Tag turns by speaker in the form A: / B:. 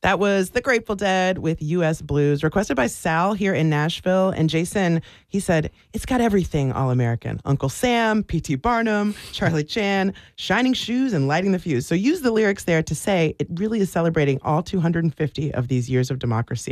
A: That was The Grateful Dead with U.S. Blues, requested by Sal here in Nashville. And Jason, he said, it's got everything all-American. Uncle Sam, P.T. Barnum, Charlie Chan, shining shoes and lighting the fuse. So use the lyrics there to say it really is celebrating all 250 of these years of democracy.